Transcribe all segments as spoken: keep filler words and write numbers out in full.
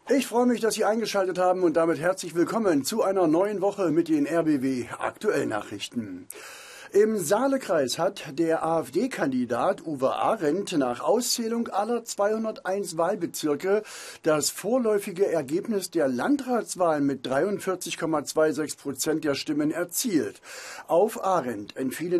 Ich freue mich, dass Sie eingeschaltet haben und damit herzlich willkommen zu einer neuen Woche mit den R B W Aktuellnachrichten. Im Saalekreis hat der AfD-Kandidat Uwe Arendt nach Auszählung aller zweihunderteins Wahlbezirke das vorläufige Ergebnis der Landratswahl mit dreiundvierzig Komma sechsundzwanzig Prozent der Stimmen erzielt. Auf Arendt entfielen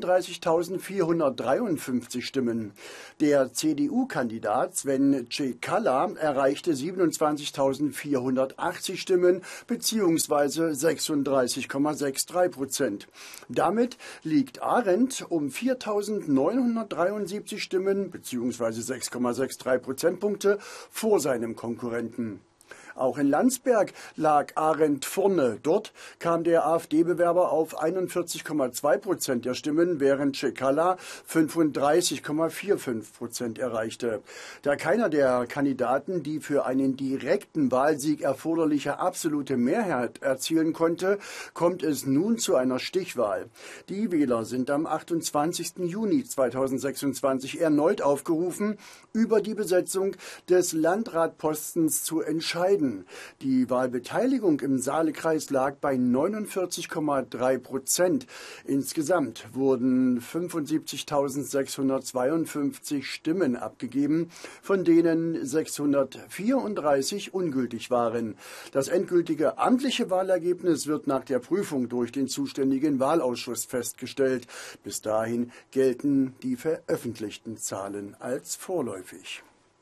zweiunddreißigtausendvierhundertdreiundfünfzig Stimmen. Der C D U-Kandidat Sven Cekala erreichte siebenundzwanzigtausendvierhundertachtzig Stimmen bzw. sechsunddreißig Komma dreiundsechzig Prozent. Damit liegt Arendt um viertausendneunhundertdreiundsiebzig Stimmen bzw. sechs Komma dreiundsechzig Prozentpunkte vor seinem Konkurrenten. Auch in Landsberg lag Arendt vorne. Dort kam der AfD-Bewerber auf einundvierzig Komma zwei Prozent der Stimmen, während Cekala fünfunddreißig Komma fünfundvierzig Prozent erreichte. Da keiner der Kandidaten die für einen direkten Wahlsieg erforderliche absolute Mehrheit erzielen konnte, kommt es nun zu einer Stichwahl. Die Wähler sind am achtundzwanzigsten Juni zweitausendsechsundzwanzig erneut aufgerufen, über die Besetzung des Landratpostens zu entscheiden. Die Wahlbeteiligung im Saalekreis lag bei neunundvierzig Komma drei Prozent. Insgesamt wurden fünfundsiebzigtausendsechshundertzweiundfünfzig Stimmen abgegeben, von denen sechshundertvierunddreißig ungültig waren. Das endgültige amtliche Wahlergebnis wird nach der Prüfung durch den zuständigen Wahlausschuss festgestellt. Bis dahin gelten die veröffentlichten Zahlen als vorläufig.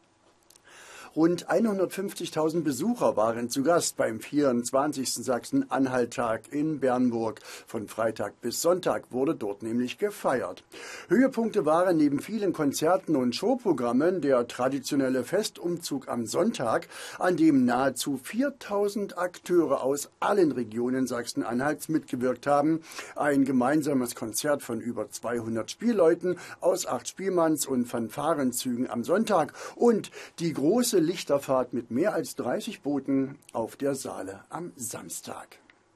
Rund hundertfünfzigtausend Besucher waren zu Gast beim vierundzwanzigsten Sachsen-Anhalt-Tag in Bernburg. Von Freitag bis Sonntag wurde dort nämlich gefeiert. Höhepunkte waren neben vielen Konzerten und Showprogrammen der traditionelle Festumzug am Sonntag, an dem nahezu viertausend Akteure aus allen Regionen Sachsen-Anhalts mitgewirkt haben. Ein gemeinsames Konzert von über zweihundert Spielleuten aus acht Spielmanns- und Fanfarenzügen am Sonntag und die große Lichterfahrt mit mehr als dreißig Booten auf der Saale am Samstag.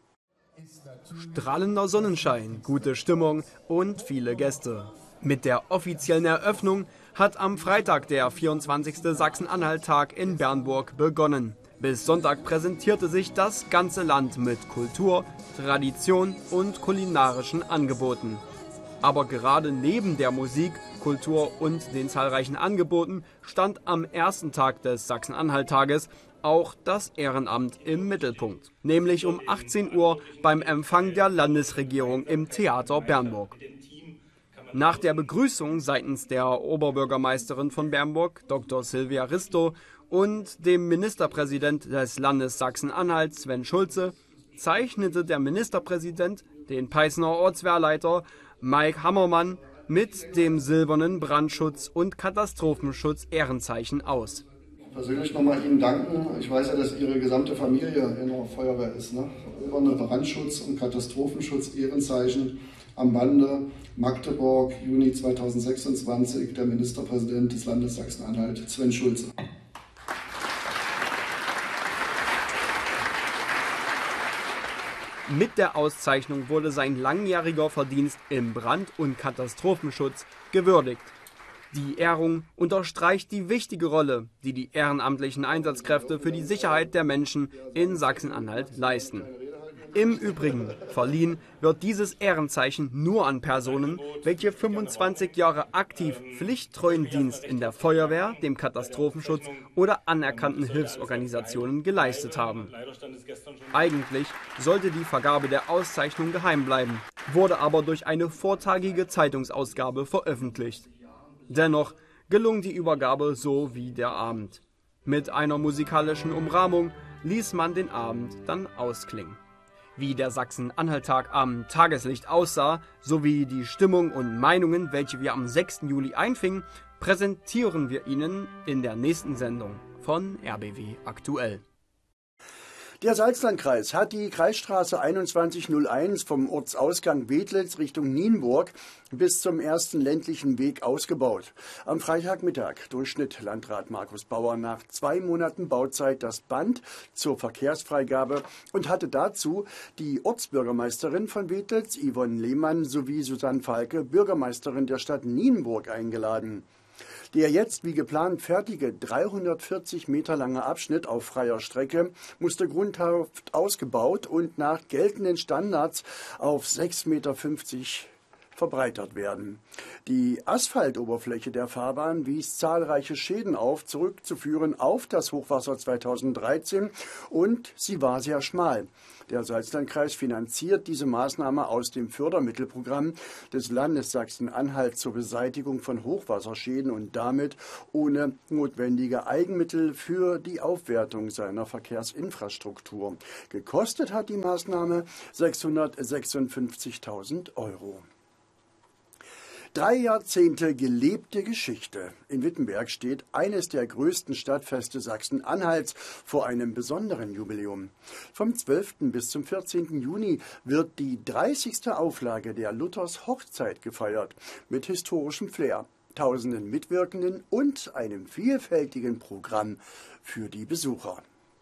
Strahlender Sonnenschein, gute Stimmung und viele Gäste. Mit der offiziellen Eröffnung hat am Freitag der vierundzwanzigste Sachsen-Anhalt-Tag in Bernburg begonnen. Bis Sonntag präsentierte sich das ganze Land mit Kultur, Tradition und kulinarischen Angeboten. Aber gerade neben der Musik, Kultur und den zahlreichen Angeboten stand am ersten Tag des Sachsen-Anhalt-Tages auch das Ehrenamt im Mittelpunkt. Nämlich um achtzehn Uhr beim Empfang der Landesregierung im Theater Bernburg. Nach der Begrüßung seitens der Oberbürgermeisterin von Bernburg, Doktor Silvia Risto, und dem Ministerpräsident des Landes Sachsen-Anhalt, Sven Schulze, zeichnete der Ministerpräsident den Peißener Ortswehrleiter Mike Hammermann mit dem silbernen Brandschutz- und Katastrophenschutz-Ehrenzeichen aus. Persönlich nochmal Ihnen danken. Ich weiß ja, dass Ihre gesamte Familie in der Feuerwehr ist. Ne? Silberne Brandschutz- und Katastrophenschutz-Ehrenzeichen am Bande Magdeburg, Juni zweitausendsechsundzwanzig, der Ministerpräsident des Landes Sachsen-Anhalt, Sven Schulze. Mit der Auszeichnung wurde sein langjähriger Verdienst im Brand- und Katastrophenschutz gewürdigt. Die Ehrung unterstreicht die wichtige Rolle, die die ehrenamtlichen Einsatzkräfte für die Sicherheit der Menschen in Sachsen-Anhalt leisten. Im Übrigen verliehen wird dieses Ehrenzeichen nur an Personen, welche fünfundzwanzig Jahre aktiv pflichttreuen Dienst in der Feuerwehr, dem Katastrophenschutz oder anerkannten Hilfsorganisationen geleistet haben. Eigentlich sollte die Vergabe der Auszeichnung geheim bleiben, wurde aber durch eine vortagige Zeitungsausgabe veröffentlicht. Dennoch gelung die Übergabe so wie der Abend. Mit einer musikalischen Umrahmung ließ man den Abend dann ausklingen. Wie der Sachsen-Anhalt-Tag am Tageslicht aussah, sowie die Stimmung und Meinungen, welche wir am sechsten Juli einfingen, präsentieren wir Ihnen in der nächsten Sendung von R B W Aktuell. Der Salzlandkreis hat die Kreisstraße einundzwanzig null eins vom Ortsausgang Wedlitz Richtung Nienburg bis zum ersten ländlichen Weg ausgebaut. Am Freitagmittag durchschnitt Landrat Markus Bauer nach zwei Monaten Bauzeit das Band zur Verkehrsfreigabe und hatte dazu die Ortsbürgermeisterin von Wedlitz, Yvonne Lehmann, sowie Susanne Falke, Bürgermeisterin der Stadt Nienburg, eingeladen. Der jetzt wie geplant fertige dreihundertvierzig Meter lange Abschnitt auf freier Strecke musste grundhaft ausgebaut und nach geltenden Standards auf sechs Meter fünfzig verbreitert werden. Die Asphaltoberfläche der Fahrbahn wies zahlreiche Schäden auf, zurückzuführen auf das Hochwasser zweitausenddreizehn, und sie war sehr schmal. Der Salzlandkreis finanziert diese Maßnahme aus dem Fördermittelprogramm des Landes Sachsen-Anhalt zur Beseitigung von Hochwasserschäden und damit ohne notwendige Eigenmittel für die Aufwertung seiner Verkehrsinfrastruktur. Gekostet hat die Maßnahme sechshundertsechsundfünfzigtausend Euro. Drei Jahrzehnte gelebte Geschichte. In Wittenberg steht eines der größten Stadtfeste Sachsen-Anhalts vor einem besonderen Jubiläum. Vom zwölften bis zum vierzehnten Juni wird die dreißigste Auflage der Luthers Hochzeit gefeiert, mit historischem Flair, tausenden Mitwirkenden und einem vielfältigen Programm für die Besucher.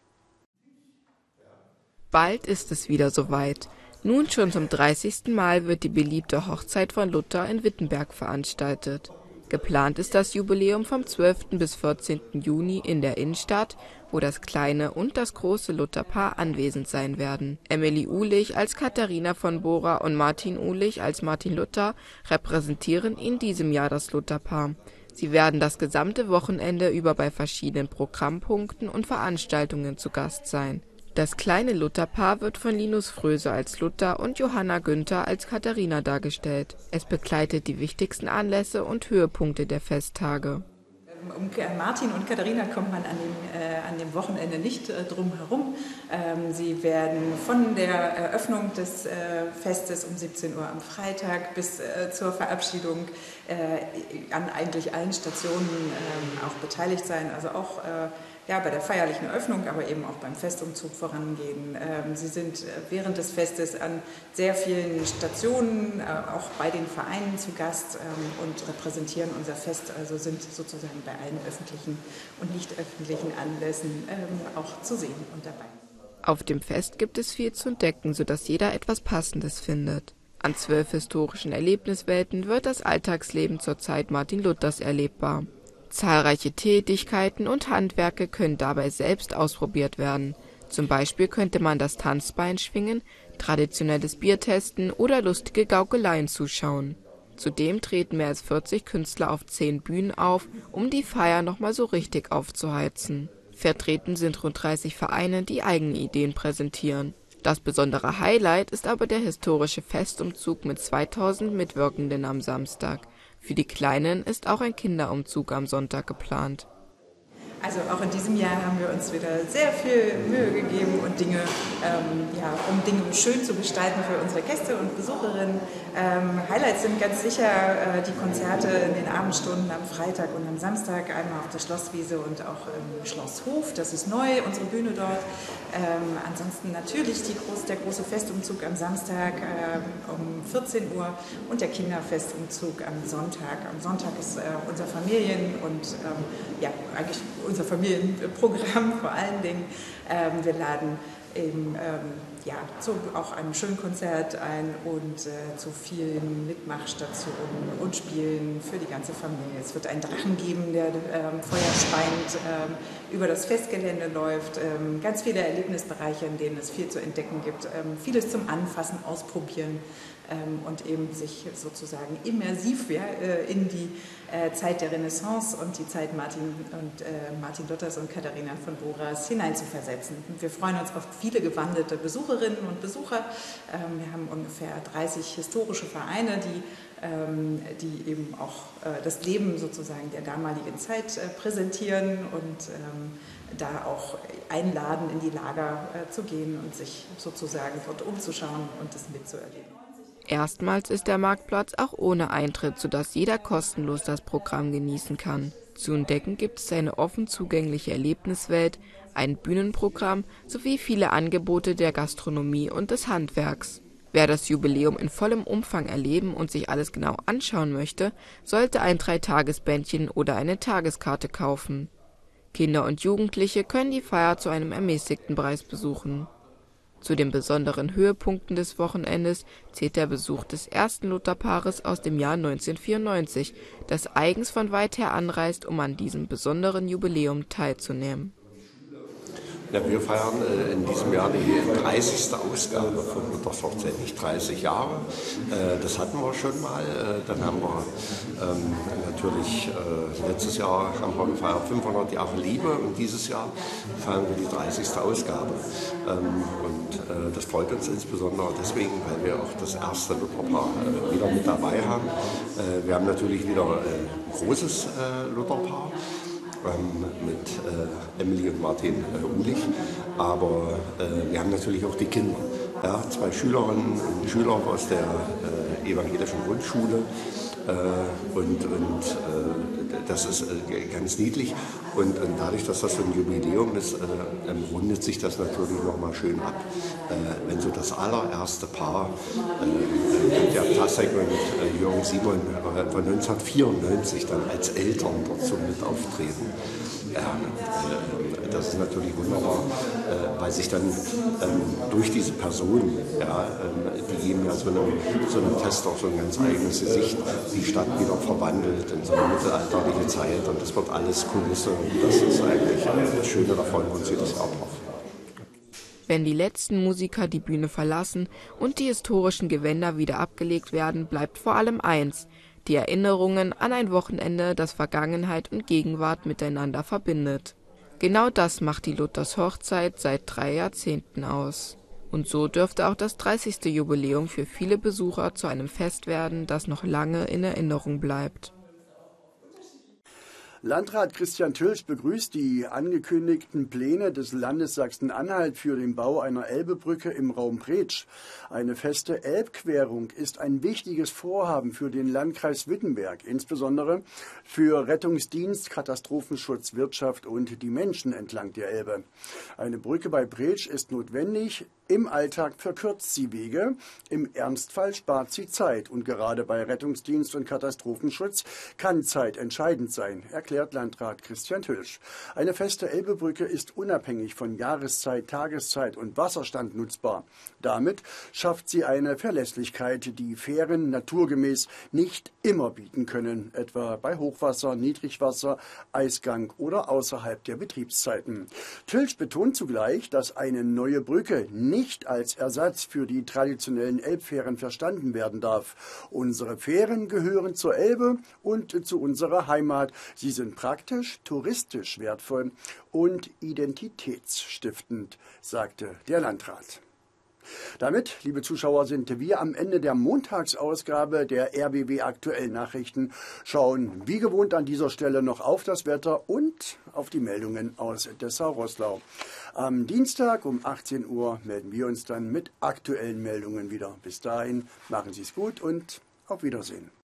Bald ist es wieder soweit. Nun schon zum dreißigsten Mal wird die beliebte Hochzeit von Luther in Wittenberg veranstaltet. Geplant ist das Jubiläum vom zwölften bis vierzehnten Juni in der Innenstadt, wo das kleine und das große Lutherpaar anwesend sein werden. Emily Uhlich als Katharina von Bora und Martin Uhlich als Martin Luther repräsentieren in diesem Jahr das Lutherpaar. Sie werden das gesamte Wochenende über bei verschiedenen Programmpunkten und Veranstaltungen zu Gast sein. Das kleine Lutherpaar wird von Linus Fröse als Luther und Johanna Günther als Katharina dargestellt. Es begleitet die wichtigsten Anlässe und Höhepunkte der Festtage. Um Martin und Katharina kommt man an dem, äh, an dem Wochenende nicht äh, drum herum. Ähm, sie werden von der Eröffnung des äh, Festes um siebzehn Uhr am Freitag bis äh, zur Verabschiedung äh, an eigentlich allen Stationen äh, auch beteiligt sein, also auch äh, ja, bei der feierlichen Eröffnung, aber eben auch beim Festumzug vorangehen. Ähm, sie sind während des Festes an sehr vielen Stationen, äh, auch bei den Vereinen zu Gast ähm, und repräsentieren unser Fest, also sind sozusagen bei allen öffentlichen und nicht öffentlichen Anlässen ähm, auch zu sehen und dabei. Auf dem Fest gibt es viel zu entdecken, sodass jeder etwas Passendes findet. An zwölf historischen Erlebniswelten wird das Alltagsleben zur Zeit Martin Luthers erlebbar. Zahlreiche Tätigkeiten und Handwerke können dabei selbst ausprobiert werden. Zum Beispiel könnte man das Tanzbein schwingen, traditionelles Bier testen oder lustige Gaukeleien zuschauen. Zudem treten mehr als vierzig Künstler auf zehn Bühnen auf, um die Feier nochmal so richtig aufzuheizen. Vertreten sind rund dreißig Vereine, die eigene Ideen präsentieren. Das besondere Highlight ist aber der historische Festumzug mit zweitausend Mitwirkenden am Samstag. Für die Kleinen ist auch ein Kinderumzug am Sonntag geplant. Also auch in diesem Jahr haben wir uns wieder sehr viel Mühe gegeben und Dinge, ähm, ja, um Dinge schön zu gestalten für unsere Gäste und Besucherinnen. Ähm, Highlights sind ganz sicher äh, die Konzerte in den Abendstunden am Freitag und am Samstag, einmal auf der Schlosswiese und auch im Schlosshof. Das ist neu, unsere Bühne dort. Ähm, ansonsten natürlich die groß, der große Festumzug am Samstag ähm, um vierzehn Uhr und der Kinderfestumzug am Sonntag. Am Sonntag ist äh, unser Familien- und ähm, ja, eigentlich unser Familienprogramm vor allen Dingen. Ähm, wir laden eben ähm, ja, zu auch einem schönen Konzert ein und äh, zu vielen Mitmachstationen und Spielen für die ganze Familie. Es wird einen Drachen geben, der ähm, feuerspeiend ähm, über das Festgelände läuft. Ähm, ganz viele Erlebnisbereiche, in denen es viel zu entdecken gibt. Ähm, vieles zum Anfassen, Ausprobieren ähm, und eben sich sozusagen immersiv ja, äh, in die äh, Zeit der Renaissance und die Zeit Martin, und, äh, Martin Luthers und Katharina von Boras hineinzuversetzen. Und wir freuen uns auf viele gewandete Besucherinnen und Besucher. Ähm, wir haben ungefähr dreißig historische Vereine, die, ähm, die eben auch äh, das Leben sozusagen der damaligen Zeit äh, präsentieren und ähm, da auch einladen, in die Lager äh, zu gehen und sich sozusagen dort umzuschauen und das mitzuerleben. Erstmals ist der Marktplatz auch ohne Eintritt, sodass jeder kostenlos das Programm genießen kann. Zu entdecken gibt es eine offen zugängliche Erlebniswelt, ein Bühnenprogramm sowie viele Angebote der Gastronomie und des Handwerks. Wer das Jubiläum in vollem Umfang erleben und sich alles genau anschauen möchte, sollte ein Dreitagesbändchen oder eine Tageskarte kaufen. Kinder und Jugendliche können die Feier zu einem ermäßigten Preis besuchen. Zu den besonderen Höhepunkten des Wochenendes zählt der Besuch des ersten Lutherpaares aus dem Jahr neunzehnhundertvierundneunzig, das eigens von weit her anreist, um an diesem besonderen Jubiläum teilzunehmen. Ja, wir feiern äh, in diesem Jahr die dreißigste Ausgabe von Luthers Hochzeit, nicht dreißig Jahre. Äh, das hatten wir schon mal. Äh, dann haben wir ähm, natürlich äh, letztes Jahr haben wir gefeiert fünfhundert Jahre Liebe und dieses Jahr feiern wir die dreißigste Ausgabe. Ähm, und äh, das freut uns insbesondere deswegen, weil wir auch das erste Lutherpaar äh, wieder mit dabei haben. Äh, wir haben natürlich wieder äh, ein großes äh, Lutherpaar. mit äh, Emily und Martin äh, Ulich, aber äh, wir haben natürlich auch die Kinder, ja, zwei Schülerinnen und Schüler aus der äh, evangelischen Grundschule äh, und, und äh, das ist äh, ganz niedlich und, und dadurch, dass das so ein Jubiläum ist, äh, rundet sich das natürlich nochmal schön ab, äh, wenn so das allererste Paar, äh, der Plasek und äh, Jürgen Simon äh, von neunzehnhundertvierundneunzig dann als Eltern dort so mit auftreten. Ja, äh, das ist natürlich wunderbar, äh, weil sich dann ähm, durch diese Personen, ja, äh, die geben ja so einem, so einem Test auch so ein ganz eigenes Gesicht, die Stadt wieder verwandelt in so eine mittelalterliche Zeit und das wird alles Kulisse und das ist eigentlich äh, das Schöne davon und sie das auch noch. Wenn die letzten Musiker die Bühne verlassen und die historischen Gewänder wieder abgelegt werden, bleibt vor allem eins: die Erinnerungen an ein Wochenende, das Vergangenheit und Gegenwart miteinander verbindet. Genau das macht die Luthers Hochzeit seit drei Jahrzehnten aus. Und so dürfte auch das dreißigste Jubiläum für viele Besucher zu einem Fest werden, das noch lange in Erinnerung bleibt. Landrat Christian Tülsch begrüßt die angekündigten Pläne des Landes Sachsen-Anhalt für den Bau einer Elbebrücke im Raum Bretsch. Eine feste Elbquerung ist ein wichtiges Vorhaben für den Landkreis Wittenberg, insbesondere für Rettungsdienst, Katastrophenschutz, Wirtschaft und die Menschen entlang der Elbe. Eine Brücke bei Bretsch ist notwendig. Im Alltag verkürzt sie Wege, im Ernstfall spart sie Zeit und gerade bei Rettungsdienst und Katastrophenschutz kann Zeit entscheidend sein, erklärt Landrat Christian Tülsch. Eine feste Elbebrücke ist unabhängig von Jahreszeit, Tageszeit und Wasserstand nutzbar. Damit schafft sie eine Verlässlichkeit, die Fähren naturgemäß nicht immer bieten können, etwa bei Hochwasser, Niedrigwasser, Eisgang oder außerhalb der Betriebszeiten. Tülsch betont zugleich, dass eine neue Brücke nicht als Ersatz für die traditionellen Elbfähren verstanden werden darf. Unsere Fähren gehören zur Elbe und zu unserer Heimat. Sie sind praktisch, touristisch wertvoll und identitätsstiftend, sagte der Landrat. Damit, liebe Zuschauer, sind wir am Ende der Montagsausgabe der R B B Aktuellen Nachrichten, schauen wie gewohnt an dieser Stelle noch auf das Wetter und auf die Meldungen aus Dessau-Roßlau. Am Dienstag um achtzehn Uhr melden wir uns dann mit aktuellen Meldungen wieder. Bis dahin, machen Sie es gut und auf Wiedersehen.